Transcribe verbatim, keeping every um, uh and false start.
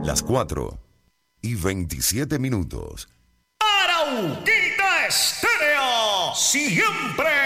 Las cuatro y veintisiete minutos. Arauquita Estéreo, siempre